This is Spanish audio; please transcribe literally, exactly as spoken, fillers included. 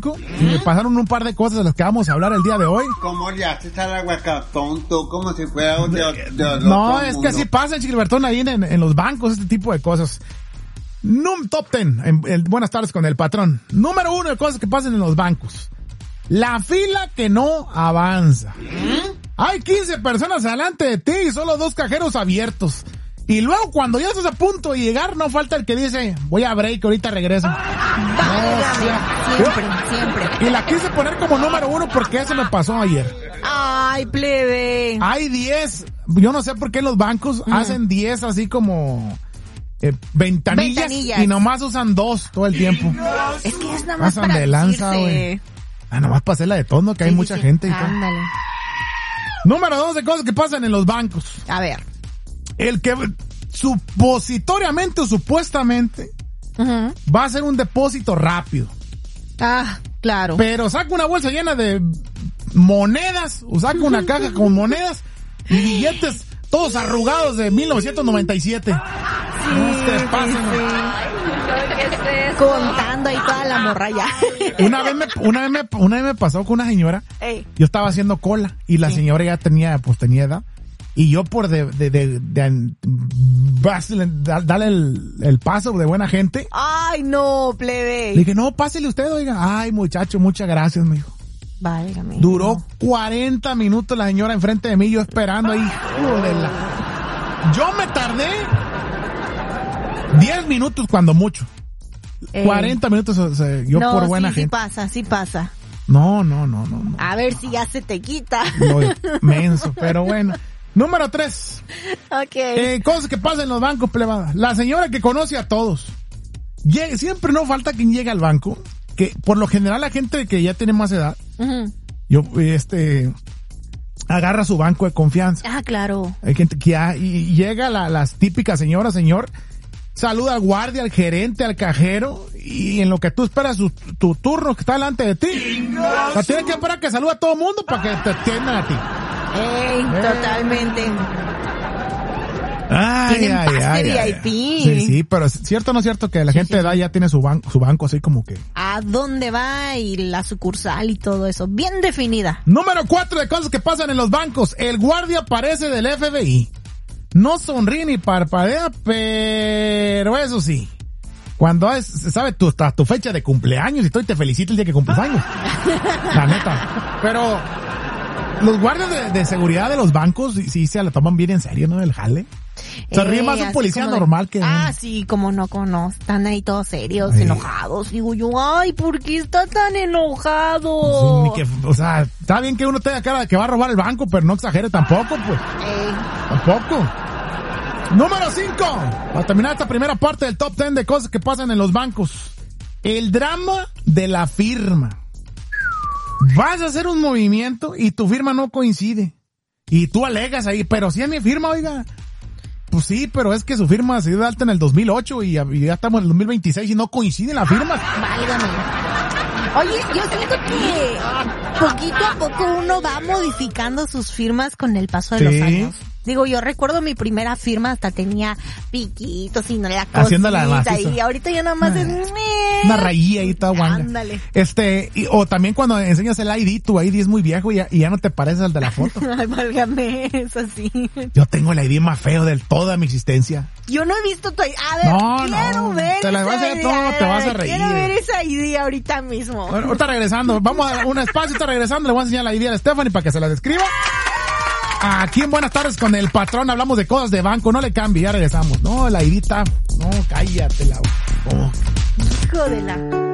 banco y me pasaron un par de cosas de las que vamos a hablar el día de hoy. ¿Cómo le haces al aguacatón tú? Como si fuera de, de, de No, es que así pasa, Gilbertón, ahí en, en los bancos, este tipo de cosas. Num Top Ten, en, en, buenas tardes con el patrón. Número uno de cosas que pasan en los bancos. La fila que no avanza. ¿Mm? Hay quince personas delante de ti y solo dos cajeros abiertos. Y luego cuando ya estás a punto de llegar, no falta el que dice, voy a break, ahorita regreso. Válgame, no, siempre, siempre. Y la quise poner como número uno porque eso me pasó ayer. Ay, plebe. Hay diez, yo no sé por qué los bancos mm. hacen diez así como eh, ventanillas, ventanillas y nomás usan dos todo el tiempo. Es que es nada más Pasan para de lanza, güey. Ah, nomás para hacerla de tono, que hay sí, mucha sí. gente. Y ándale. Número dos de cosas que pasan en los bancos. A ver. El que supositoriamente o supuestamente uh-huh. va a hacer un depósito rápido. Ah, claro. Pero saca una bolsa llena de monedas, o saca una caja con monedas y billetes todos arrugados de mil novecientos noventa y siete. Sí, no te pasen, sí, sí. Contando ahí toda la morralla. Una vez me, una vez me, una vez me pasó con una señora. Ey. Yo estaba haciendo cola y la sí. señora ya tenía, pues tenía edad. Y yo por de, de, de, de, de darle el, el paso de buena gente. Ay, no, plebe. Le dije, no, pásele usted, oiga. Ay, muchacho, muchas gracias, me dijo. Válgame. Duró no. cuarenta minutos la señora enfrente de mí, yo esperando ahí. Joder. Yo me tardé diez minutos cuando mucho. Eh. cuarenta minutos, o sea, yo no, por buena sí, gente. Sí pasa, sí pasa. No, no, no, no, no. A ver si ya se te quita. No, menso, pero bueno. Número tres. Ok. Eh, cosas que pasan en los bancos, plebada. La señora que conoce a todos. Llega, siempre no falta quien llegue al banco. Que por lo general la gente que ya tiene más edad, uh-huh. yo, este, agarra su banco de confianza. Ah, claro. Hay gente que ya, y llega la, las típicas señora, señor, saluda al guardia, al gerente, al cajero, y en lo que tú esperas tu, tu turno que está delante de ti. O sea, tienes que esperar que saluda a todo el mundo para que te atiendan a ti. Ey, eh. totalmente. Ay, Tienen ay, pase ay, V I P. Ay, sí, sí, pero es cierto o no es cierto que la sí, gente sí. de edad ya tiene su banco, su banco así como que. ¿A dónde va? Y la sucursal y todo eso. Bien definida. Número cuatro de cosas que pasan en los bancos. El guardia parece del F B I. No sonríe ni parpadea, pero eso sí. Cuando es, sabe tu, tu fecha de cumpleaños y todo y te felicita el día que cumples años. La neta. Pero los guardias de, de seguridad de los bancos sí, sí se la toman bien en serio, ¿no? El jale. Se ríe eh, más un policía normal que... Ah, sí, como no, como no. Están ahí todos serios, ay. enojados. Digo yo, ay, ¿por qué está tan enojado? Sí, ni que, o sea, está bien que uno tenga cara de que va a robar el banco, pero no exagere tampoco, pues. Eh. Tampoco. Número cinco. Para terminar esta primera parte del top ten de cosas que pasan en los bancos. El drama de la firma. Vas a hacer un movimiento y tu firma no coincide. Y tú alegas ahí, pero si es mi firma, oiga. Pues sí, pero es que su firma se dio de alta en el dos mil ocho y ya, y ya estamos en el dos mil veintiséis y no coincide la firma. Válgame. Oye, yo siento que poquito a poco uno va modificando sus firmas con el paso de ¿Sí? los años. Digo, yo recuerdo mi primera firma hasta tenía piquitos y no era cosita. Haciéndola maciza. Y ahorita ya nada más ah, es... Una rayilla ahí toda guanga. Ándale. Este, y, o también cuando enseñas el I D, tu I D es muy viejo y ya, y ya no te pareces al de la foto. Ay, válgame, es así. Yo tengo el I D más feo de toda mi existencia. Yo no he visto tu I D. A ver, no, quiero no, ver te la vas a ver todo, te vas a reír. Quiero ver esa I D ahorita mismo. Bueno, ahorita regresando, vamos a un espacio, está regresando, le voy a enseñar la I D a la Stephanie para que se la describa. Aquí en Buenas Tardes con el patrón hablamos de cosas de banco, no le cambie, ya regresamos. No, la I D está, no, cállate la... Oh. Hijo de la...